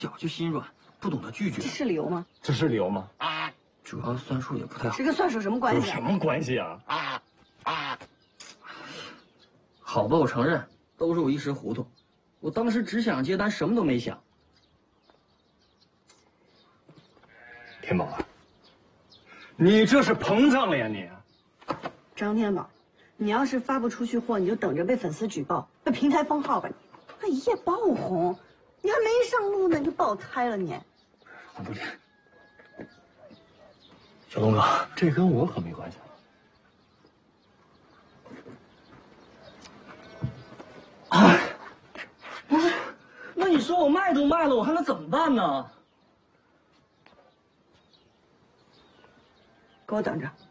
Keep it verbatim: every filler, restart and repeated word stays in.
小就心软，不懂得拒绝。 这是理由吗？ 这是理由吗？ 主要算数也不太好。 这跟算数什么关系？ 有什么关系啊？ 好吧，我承认，都是我一时糊涂。我当时只想接单，什么都没想。 天宝啊，你这是膨胀了呀你！ 张天宝，你要是发不出去货，你就等着被粉丝举报，被平台封号吧你！那一夜爆红，你还没上路呢，你就爆胎了你！ 我不听。小东哥，这跟我可没关系。 哎，不是，那你说我卖都卖了，我还能怎么办呢？ 给我等着。